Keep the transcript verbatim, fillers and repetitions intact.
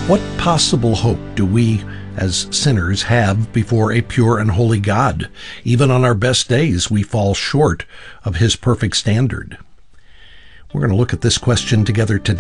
What possible hope do we as sinners have before a pure and holy God? Even on our best days, we fall short of his perfect standard. We're going to look at this question together today.